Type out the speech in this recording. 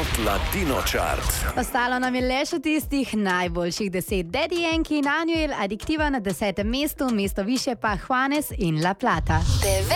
Hot Latino Chart. Ostalo nam je le še tistih najboljših 10. Daddy Yankee in Anuel, Adiktiva na 10. mestu, mesto više pa Juanes in La Plata.